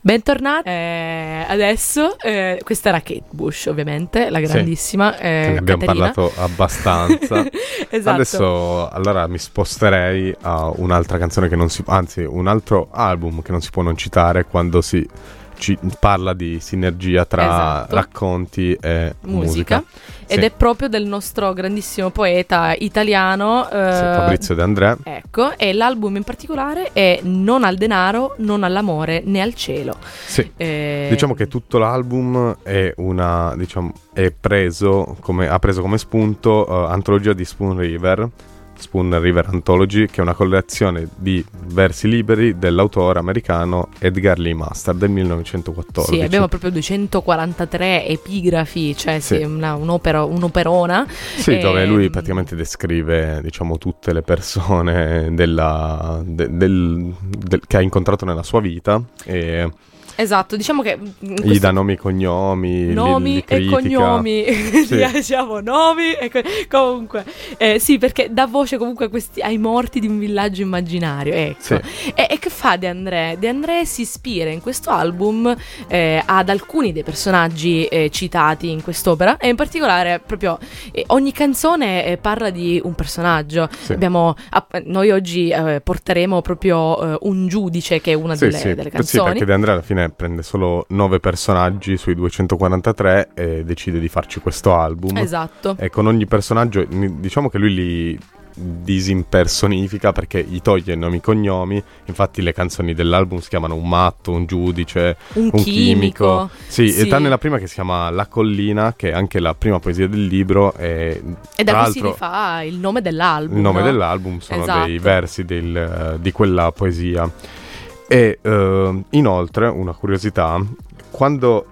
Bentornati, adesso questa era Kate Bush, ovviamente, la grandissima. Ne abbiamo parlato abbastanza. Esatto. Adesso allora mi sposterei a un'altra canzone che non si, anzi un altro album che non si può non citare quando si parla di sinergia tra racconti e musica. Ed è proprio del nostro grandissimo poeta italiano Fabrizio De André. Ecco, e l'album in particolare è Non al denaro, non all'amore, né al cielo. Sì. Diciamo che tutto l'album è ha preso come spunto antologia di Spoon River Anthology, che è una collezione di versi liberi dell'autore americano Edgar Lee Masters del 1914. Sì, abbiamo proprio 243 epigrafi, cioè un'operona. Sì, dove lui praticamente descrive, tutte le persone che ha incontrato nella sua vita e... Esatto, diciamo che gli dà nomi e cognomi, nomi e cognomi, sì. Diciamo nomi e comunque sì, perché dà voce comunque ai morti di un villaggio immaginario, ecco. Sì. E che fa De André? De André si ispira in questo album ad alcuni dei personaggi citati in quest'opera, e in particolare proprio ogni canzone parla di un personaggio. Sì. Noi oggi porteremo proprio un giudice, che è una delle canzoni. Sì, perché De André alla fine prende solo 9 personaggi sui 243 e decide di farci questo album. Esatto. E con ogni personaggio, diciamo che lui li disimpersonifica, perché gli toglie nomi e cognomi. Infatti le canzoni dell'album si chiamano Un matto, un giudice, un chimico. Sì, e tranne la prima che si chiama La collina, che è anche la prima poesia del libro. E da cui si rifà il nome dell'album. Il nome dell'album sono dei versi di quella poesia. E inoltre, una curiosità, quando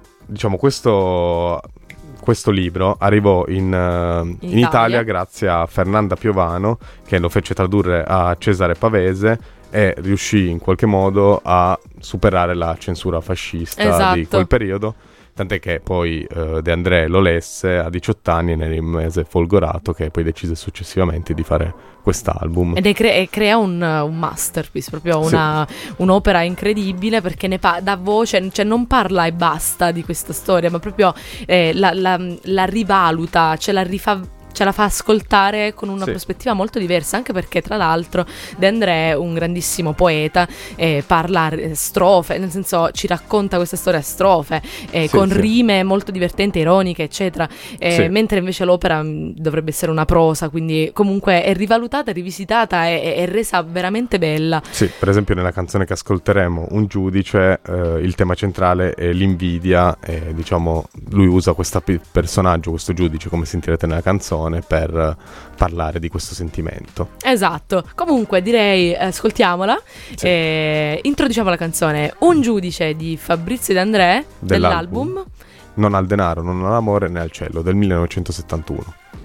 questo libro arrivò in Italia grazie a Fernanda Piovano, che lo fece tradurre a Cesare Pavese e riuscì in qualche modo a superare la censura fascista di quel periodo. Tant'è che poi De André lo lesse a 18 anni e ne rimase folgorato, che poi decise successivamente di fare quest'album. Ed crea un masterpiece, proprio un'opera incredibile, perché dà voce, cioè non parla e basta di questa storia, ma proprio la rivaluta, ce la fa ascoltare con una prospettiva molto diversa, anche perché tra l'altro De André è un grandissimo poeta, parla strofe, nel senso ci racconta questa storia a strofe, con rime molto divertenti, ironiche, eccetera, mentre invece l'opera dovrebbe essere una prosa, quindi comunque è rivalutata, rivisitata e resa veramente bella. Sì, per esempio nella canzone che ascolteremo, Un giudice, il tema centrale è l'invidia, e lui usa questo personaggio, questo giudice, come sentirete nella canzone, per parlare di questo sentimento. Esatto. Comunque direi ascoltiamola, introduciamo la canzone Un giudice di Fabrizio De André dell'album Non al denaro, non all'amore né al cielo del 1971.